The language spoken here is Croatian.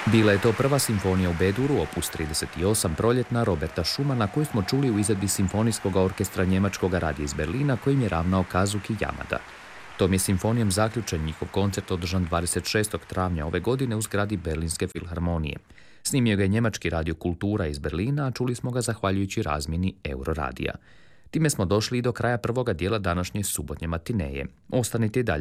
Bila je to prva simfonija u B-duru, opus 38, proljetna Roberta Schumana, koju smo čuli u izvedbi Simfonijskog orkestra Njemačkog radija iz Berlina, kojim je ravnao Kazuki Yamada. Tom je simfonijom zaključen njihov koncert održan 26. travnja ove godine u zgradi Berlinske filharmonije. Snimio ga je njemački radio Kultura iz Berlina, a čuli smo ga zahvaljujući razmjeni Euroradija. Time smo došli i do kraja prvoga dijela današnje subotnje matineje. Ostanite i dalje